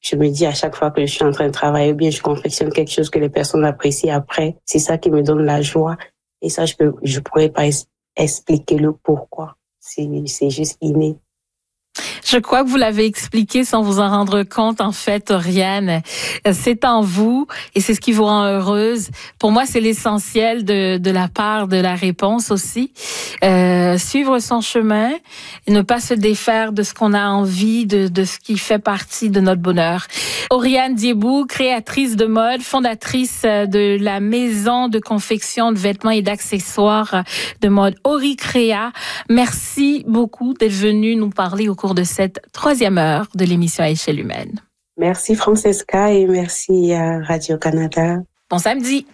je me dis à chaque fois que je suis en train de travailler, ou bien je confectionne quelque chose que les personnes apprécient après, c'est ça qui me donne la joie. Et ça, je pourrais pas expliquer le pourquoi. C'est juste inné. Je crois que vous l'avez expliqué sans vous en rendre compte, en fait, Oriane. C'est en vous et c'est ce qui vous rend heureuse. Pour moi, c'est l'essentiel de la part de la réponse aussi. Suivre son chemin et ne pas se défaire de ce qu'on a envie, de ce qui fait partie de notre bonheur. Oriane Diébou, créatrice de mode, fondatrice de la maison de confection de vêtements et d'accessoires de mode Oricrea. Merci beaucoup d'être venue nous parler au cours de cette 3e heure de l'émission à échelle humaine. Merci Francesca et merci à Radio-Canada. Bon samedi.